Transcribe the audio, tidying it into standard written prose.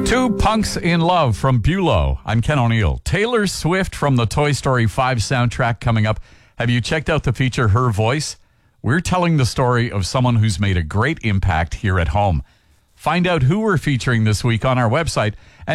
Two Punks in Love from Bulow. I'm Ken O'Neill. Taylor Swift from the Toy Story 5 soundtrack coming up. Have you checked out the feature Her Voice? We're telling the story of someone who's made a great impact here at home. Find out who we're featuring this week on our website.